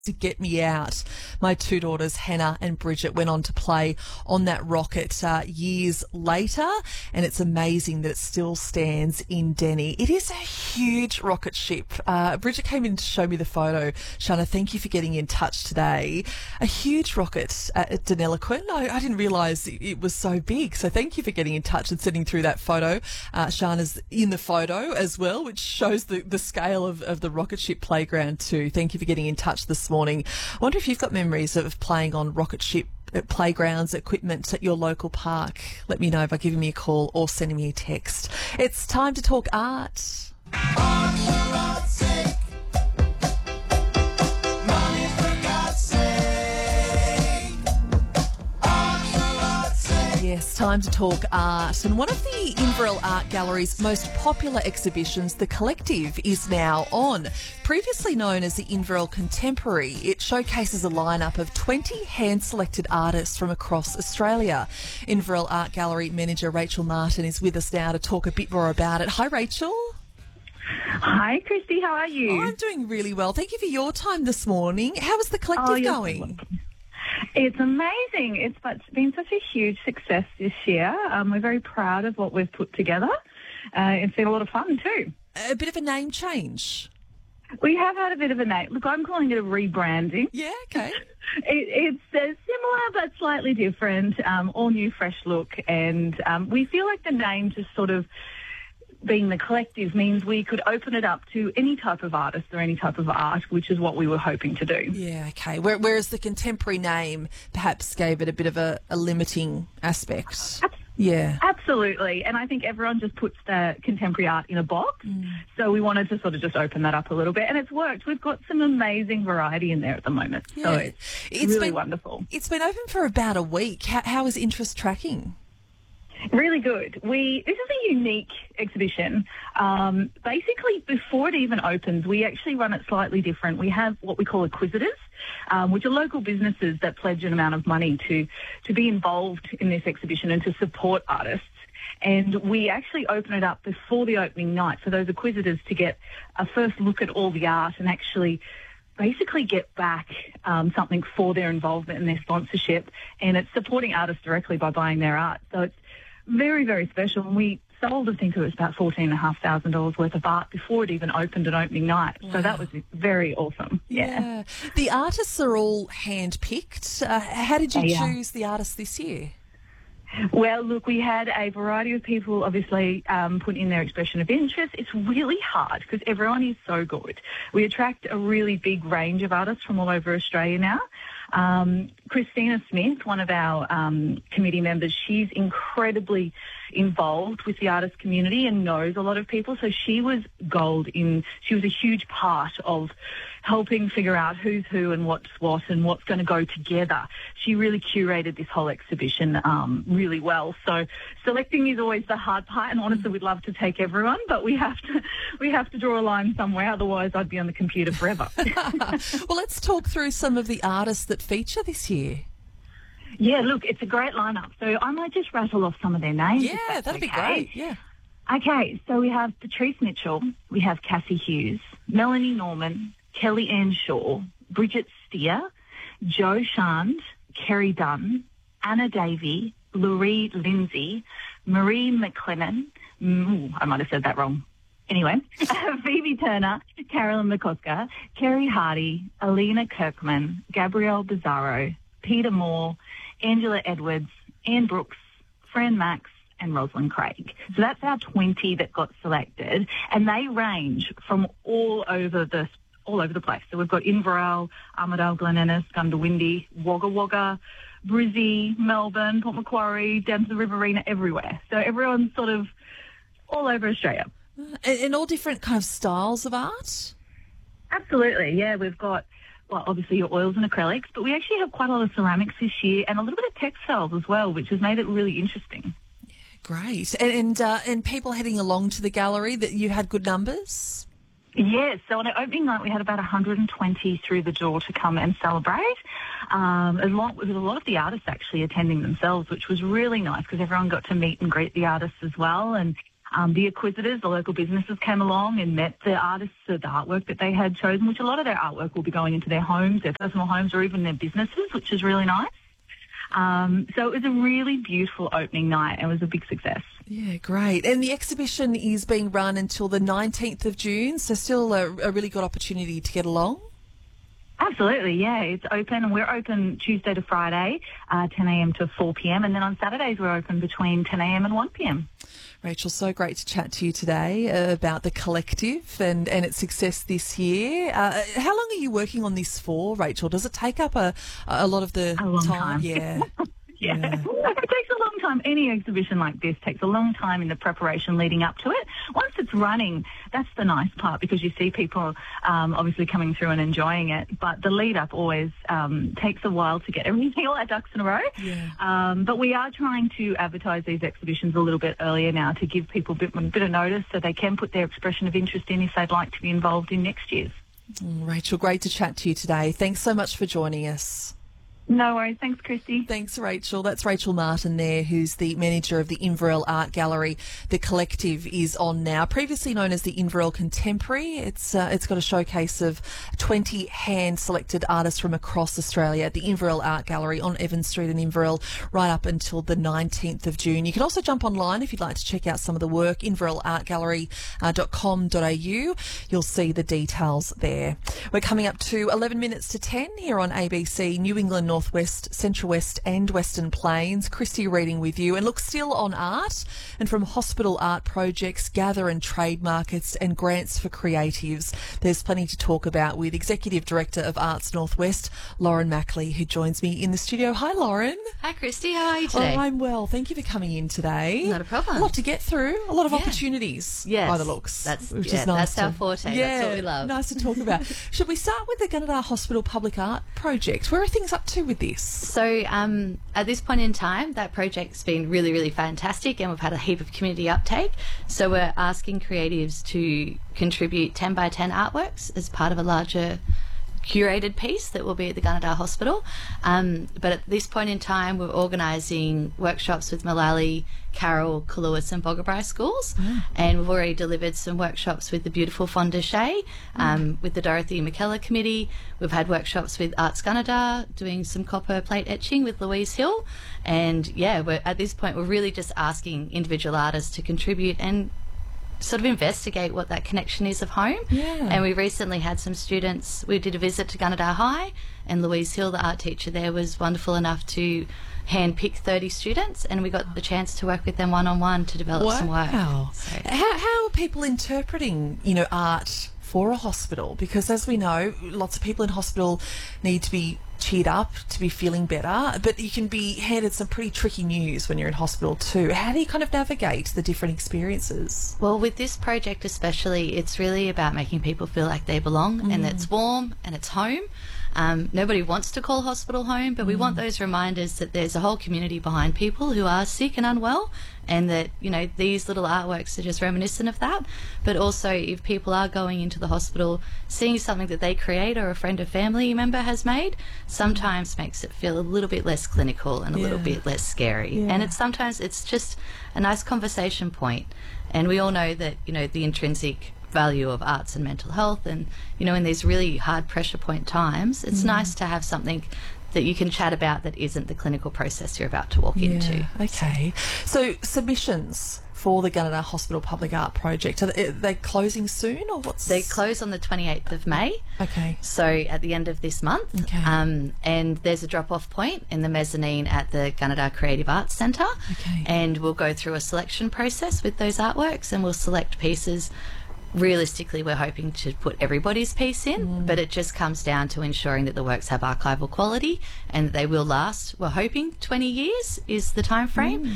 to get me out. My two daughters, Hannah and Bridget, went on to play on that rocket years later, and it's amazing that it still stands in Denny. It is a huge rocket ship. Bridget came in to show me the photo. Shana, thank you for getting in touch today. A huge rocket at Deniliquin. I didn't realise it was so big, so thank you for getting in touch and sending through that photo. Shana's in the photo as well, which shows the scale of the rocket ship playground too. Thank you for getting in touch this morning. I wonder if you've got memories of playing on rocket ship playgrounds, equipment at your local park. Let me know by giving me a call or sending me a text. It's time to talk art. Art for art's sake. Money for God's sake. Art for art's sake. Yes, time to talk art. And one of the Inverell Art Gallery's most popular exhibitions, The Collective, is now on. Previously known as the Inverell Contemporary, it showcases a lineup of 20 hand-selected artists from across Australia. Inverell Art Gallery manager Rachel Martin is with us now to talk a bit more about it. Hi, Rachel. Hi, Christy. How are you? I'm doing really well. Thank you for your time this morning. How is The Collective going? It's amazing. It's been such a huge success this year. We're very proud of what we've put together. It's been a lot of fun too. A bit of a name change. We have had a bit of a name. Look, I'm calling it a rebranding. Yeah, okay. It's similar but slightly different, all new, fresh look. And we feel like the name just sort of being The Collective means we could open it up to any type of artist or any type of art, which is what we were hoping to do. Yeah, okay. Whereas the contemporary name perhaps gave it a bit of a limiting aspect. Yeah. Absolutely. And I think everyone just puts the contemporary art in a box. So we wanted to sort of just open that up a little bit. And it's worked. We've got some amazing variety in there at the moment. Yeah. So it's really wonderful. It's been open for about a week. How is interest tracking? Really good. This is a unique exhibition. Basically, before it even opens, we actually run it slightly different. We have what we call acquisitors, which are local businesses that pledge an amount of money to be involved in this exhibition and to support artists. And we actually open it up before the opening night for those acquisitors to get a first look at all the art and actually basically get back something for their involvement and their sponsorship. And it's supporting artists directly by buying their art. So it's very, very special. And we sold, I think it was about $14,500 worth of art before it even opened on opening night. Wow. So that was very awesome. Yeah. The artists are all hand-picked. How did you choose the artists this year? Well, look, we had a variety of people obviously put in their expression of interest. It's really hard because everyone is so good. We attract a really big range of artists from all over Australia now. Christina Smith, one of our committee members, she's incredibly involved with the artist community and knows a lot of people. So she was she was a huge part of helping figure out who's who and what's what and what's going to go together. She really curated this whole exhibition really well. So selecting is always the hard part, and honestly we'd love to take everyone, but we have to draw a line somewhere, otherwise I'd be on the computer forever. Well, let's talk through some of the artists that feature this year. Yeah, look, it's a great lineup. So I might just rattle off some of their names. Yeah, that'd be great. Yeah. Okay, so we have Patrice Mitchell, we have Cassie Hughes, Melanie Norman, Kelly Ann Shaw, Bridget Steer, Jo Shand, Kerry Dunn, Anna Davey, Laurie Lindsay, Marie McLennan, I might have said that wrong. Anyway, Phoebe Turner, Carolyn McCosker, Kerry Hardy, Alina Kirkman, Gabrielle Bizarro, Peter Moore, Angela Edwards, Anne Brooks, Fran Max, and Rosalind Craig. So that's our 20 that got selected, and they range from all over the place. So we've got Inverell, Armidale, Glen Innes, Gundawindi, Wagga Wagga, Brizzy, Melbourne, Port Macquarie, down to the Riverina, everywhere. So everyone's sort of all over Australia. And all different kind of styles of art? Absolutely, yeah. We've got, well, obviously your oils and acrylics, but we actually have quite a lot of ceramics this year and a little bit of textiles as well, which has made it really interesting. Yeah, great. And people heading along to the gallery, that you had good numbers? Yes, so on our opening night we had about 120 through the door to come and celebrate. With a lot of the artists actually attending themselves, which was really nice because everyone got to meet and greet the artists as well. And The Acquisitors, the local businesses, came along and met the artists of the artwork that they had chosen, which a lot of their artwork will be going into their homes, their personal homes, or even their businesses, which is really nice. So it was a really beautiful opening night and it was a big success. Yeah, great. And the exhibition is being run until the 19th of June, so still a really good opportunity to get along. Absolutely, yeah. It's open, and we're open Tuesday to Friday, 10 a.m. to 4 p.m. And then on Saturdays, we're open between 10 a.m. and 1 p.m. Rachel, so great to chat to you today about the collective and its success this year. How long are you working on this for, Rachel? Does it take up a lot of the A long time. Yeah. Yeah. Yeah. It takes a long time. Any exhibition like this takes a long time in the preparation leading up to it. Once it's running, that's the nice part because you see people obviously coming through and enjoying it. But the lead up always takes a while to get everything, all our ducks in a row. Yeah. But we are trying to advertise these exhibitions a little bit earlier now to give people a bit of notice so they can put their expression of interest in if they'd like to be involved in next year's. Rachel, great to chat to you today. Thanks so much for joining us. No worries. Thanks, Christy. Thanks, Rachel. That's Rachel Martin there, who's the manager of the Inverell Art Gallery. The collective is on now, previously known as the Inverell Contemporary. It's got a showcase of 20 hand-selected artists from across Australia at the Inverell Art Gallery on Evans Street in Inverell, right up until the 19th of June. You can also jump online if you'd like to check out some of the work, inverellartgallery.com.au. You'll see the details there. We're coming up to 11 minutes to 10 here on ABC, New England Northwest, Central West and Western Plains. Christy reading with you. And look, still on art and from hospital art projects, gather and trade markets and grants for creatives. There's plenty to talk about with Executive Director of Arts Northwest, Lauren Mackley, who joins me in the studio. Hi, Lauren. Hi, Christy. How are you today? Oh, I'm well. Thank you for coming in today. Not a problem. A lot to get through. A lot of Yeah. opportunities Yes. by the looks. That's is nice our forte. That's what we love. Nice to talk about. Should we start with the Gunnedah Hospital Public Art Project? Where are things up to with this? So at this point in time, that project's been really, really fantastic and we've had a heap of community uptake. So we're asking creatives to contribute 10 by 10 artworks as part of a larger curated piece that will be at the Gunnedah Hospital. But at this point in time, we're organising workshops with Malali, Carroll, Kaluas and Boggabri schools. And we've already delivered some workshops with the beautiful Fonda Shea, with the Dorothy McKellar Committee. We've had workshops with Arts Gunnedah, doing some copper plate etching with Louise Hill. And yeah, at this point, we're really just asking individual artists to contribute and sort of investigate what that connection is of home. Yeah. And we recently had some students, we did a visit to Gunnedah High, and Louise Hill, the art teacher there, was wonderful enough to hand-pick 30 students, and we got the chance to work with them one-on-one to develop some work. Wow. So, How are people interpreting, art for a hospital? Because as we know, lots of people in hospital need to be cheered up, to be feeling better, but you can be handed some pretty tricky news when you're in hospital too. How do you kind of navigate the different experiences? well, with this project especially, it's really about making people feel like they belong and that it's warm and it's home. Nobody wants to call hospital home, but we want those reminders that there's a whole community behind people who are sick and unwell, and that, these little artworks are just reminiscent of that. But also, if people are going into the hospital, seeing something that they create or a friend or family member has made sometimes makes it feel a little bit less clinical and a little Yeah. bit less scary. Yeah. And sometimes it's just a nice conversation point. And we all know that, the intrinsic value of arts and mental health, and in these really hard pressure point times, it's nice to have something that you can chat about that isn't the clinical process you're about to walk into. Okay. So submissions for the Gunnedah Hospital Public Art Project, are they closing soon, or what's... They close on the 28th of May, Okay. so at the end of this month. Okay. And there's a drop-off point in the mezzanine at the Gunnedah Creative Arts Centre. Okay. And we'll go through a selection process with those artworks, and we'll select pieces. Realistically, we're hoping to put everybody's piece in, but it just comes down to ensuring that the works have archival quality and that they will last. We're hoping 20 years is the time frame,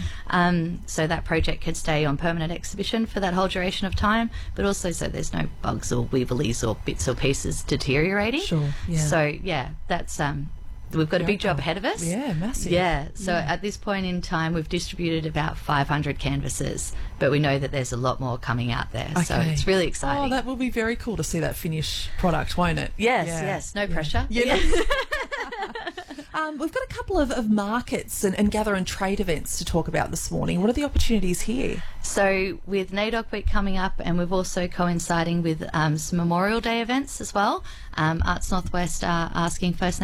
so that project can stay on permanent exhibition for that whole duration of time, but also so there's no bugs or weevilies or bits or pieces deteriorating. Sure, yeah. So yeah, that's we've got a big job ahead of us. Yeah, massive. Yeah, so at this point in time, we've distributed about 500 canvases, but we know that there's a lot more coming out there. So Okay. it's really exciting. Oh, that will be very cool to see that finished product, won't it? Yes, Yeah. yes, no pressure. Yeah. We've got a couple of markets and gather and trade events to talk about this morning. What are the opportunities here? So with NAIDOC Week coming up, and we've also coinciding with some Memorial Day events as well, Arts Northwest are asking First